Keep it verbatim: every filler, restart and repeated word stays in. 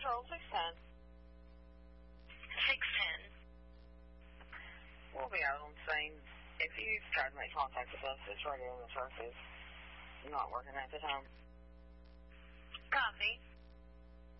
Control six ten. six ten. We'll be out on the scene. If you try to make contact with us, this radio in the truck is not working at the time. Copy.